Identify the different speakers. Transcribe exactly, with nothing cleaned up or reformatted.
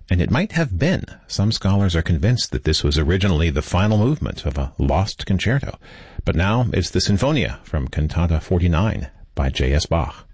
Speaker 1: and it might have been. Some scholars are convinced that this was originally the final movement of a lost concerto, but now it's the Sinfonia from Cantata forty-nine by J S. Bach.